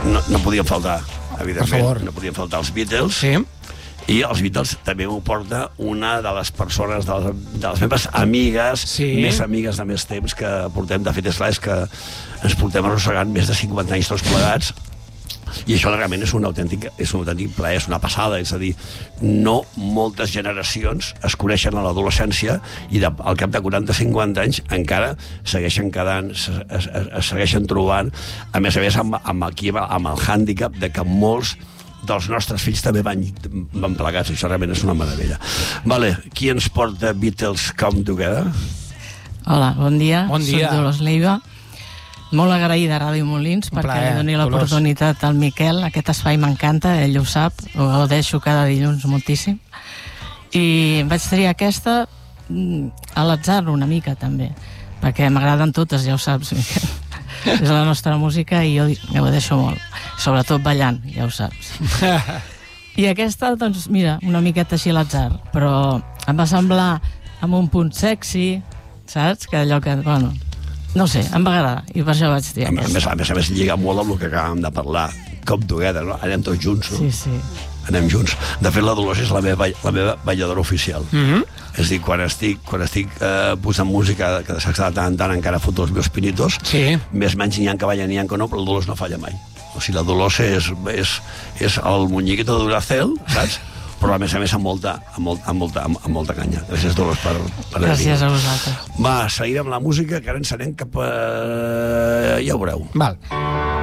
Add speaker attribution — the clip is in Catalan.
Speaker 1: no podien faltar, evidentment. No podien faltar els Beatles.
Speaker 2: Sí.
Speaker 1: I els Beatles també m'ho porta una de les persones, de les meves amigues, més amigues de més temps que portem. De fet, és clar, és que ens portem arrossegant més de 50 anys tots plegats, i això realment és un autèntic plaer, és una passada. És a dir, no moltes generacions es coneixen a l'adolescència i al cap de 40-50 anys encara segueixen quedant, es segueixen trobant, a més amb el hàndicap de que molts dels nostres fills també van plegats. Això realment és una meravella. Vale, qui ens porta Beatles Come Together?
Speaker 3: Hola, bon dia.
Speaker 2: Bon dia.
Speaker 3: Soc Dolors Leiva. Molt agraïda a Ràdio Molins perquè li doni l'oportunitat al Miquel. Aquest espai m'encanta, ell ho sap, ho gaudeixo cada dilluns moltíssim. I vaig triar aquesta a l'atzar una mica, també, perquè m'agraden totes, ja ho saps, Miquel. És la nostra música i jo ho deixo molt. Sobretot ballant, ja ho saps. I aquesta, doncs, mira, una miqueta així a l'atzar, però em va semblar amb un punt sexy, saps? Que allò que, bueno, no sé, em va agradar, i per això vaig dir aquesta.
Speaker 1: A més, lliga molt amb el que acabem de parlar. Come Together, no? Anem tots junts, no?
Speaker 3: Sí.
Speaker 1: Anem junts. De fet, la Dolors és la meva balladora oficial. És a dir, quan estic posant música, que de tant en tant encara foto els meus pinitos, més menys n'hi ha que ballen, n'hi ha que no, però la Dolors no falla mai. O sigui, la Dolors és el muñequito de Duracell, saps? Però a més amb molta canya. Gràcies, Dolors, per
Speaker 3: Gràcies a vosaltres.
Speaker 1: Va, seguirem amb la música, que ara ens anem cap a... ja ho veureu.
Speaker 2: Val.